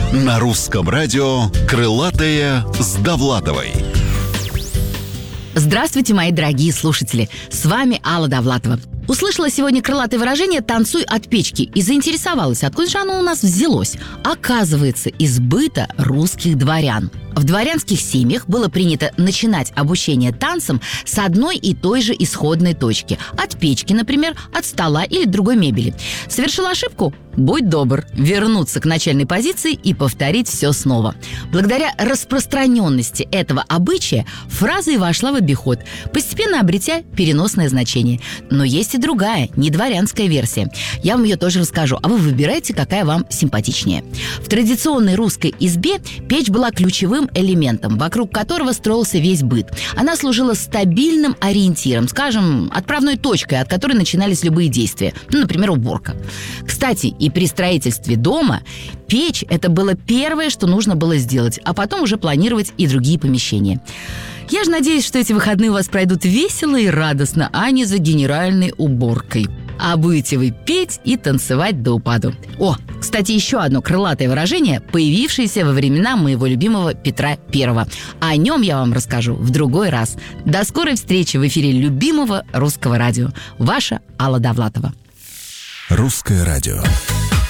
На русском радио «Крылатые с Довлатовой». Здравствуйте, мои дорогие слушатели! С вами Алла Довлатова. Услышала сегодня крылатое выражение «танцуй от печки» и заинтересовалась, откуда же оно у нас взялось. Оказывается, из быта русских дворян. В дворянских семьях было принято начинать обучение танцам с одной и той же исходной точки. От печки, например, от стола или другой мебели. Совершил ошибку? Будь добр, вернуться к начальной позиции и повторить все снова. Благодаря распространенности этого обычая фраза и вошла в обиход, постепенно обретя переносное значение. Но есть и другая, не дворянская версия. Я вам ее тоже расскажу, а вы выбирайте, какая вам симпатичнее. В традиционной русской избе печь была ключевым элементом, вокруг которого строился весь быт. Она служила стабильным ориентиром, скажем, отправной точкой, от которой начинались любые действия. Например, уборка. Кстати, и при строительстве дома печь – это было первое, что нужно было сделать, а потом уже планировать и другие помещения. Я же надеюсь, что эти выходные у вас пройдут весело и радостно, а не за генеральной уборкой. А будете вы петь и танцевать до упаду. О, кстати, еще одно крылатое выражение, появившееся во времена моего любимого Петра I. О нем я вам расскажу в другой раз. До скорой встречи в эфире любимого русского радио. Ваша Алла Довлатова. Русское радио.